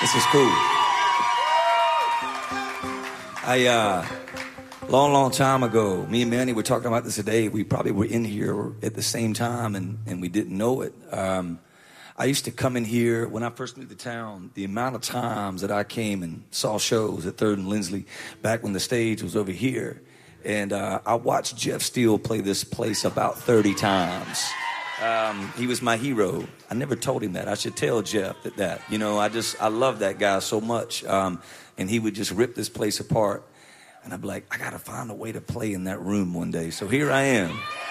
This is cool. Long time ago, me and Manny were talking about this today. We probably were in here at the same time, and we didn't know it. I used to come in here when I first moved to town. The amount of times that I came and saw shows at 3rd and Lindsley back when the stage was over here. And I watched Jeff Steele play this place about 30 times. He was my hero. I never told him that. I should tell Jeff that. You know, I love that guy so much. And he would just rip this place apart. And I'd be like, I got to find a way to play in that room one day. So here I am.